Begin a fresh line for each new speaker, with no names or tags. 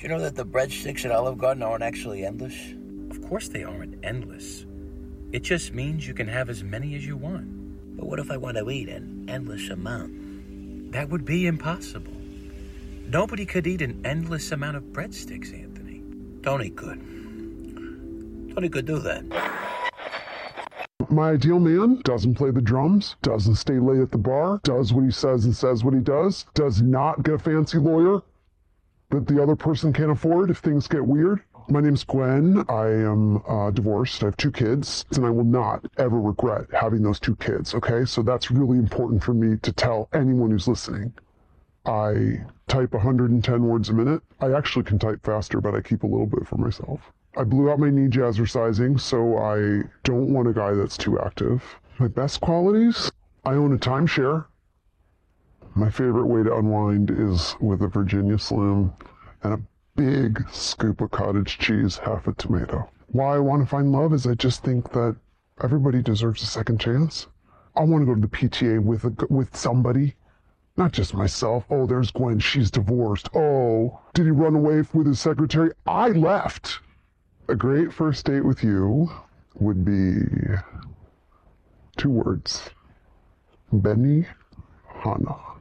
Do you know that the breadsticks at Olive Garden aren't actually endless?
Of course they aren't endless. It just means you can have as many as you want.
But what if I want to eat an endless amount?
That would be impossible. Nobody could eat an endless amount of breadsticks, Anthony.
Tony could. Tony could do that.
My ideal man doesn't play the drums, doesn't stay late at the bar, does what he says and says what he does not get a fancy lawyer that the other person can't afford if things get weird. My name's Gwen. I am divorced. I have 2 kids, and I will not ever regret having those 2 kids, okay? So that's really important for me to tell anyone who's listening. I type 110 words a minute. I actually can type faster, but I keep a little bit for myself. I blew out my knee jazzercising, so I don't want a guy that's too active. My best qualities? I own a timeshare. My favorite way to unwind is with a Virginia Slim and a big scoop of cottage cheese, half a tomato. Why I want to find love is I just think that everybody deserves a second chance. I want to go to the PTA with somebody, not just myself. Oh, there's Gwen, she's divorced. Oh, did he run away with his secretary? I left. A great first date with you would be 2 words. Benny Hanna.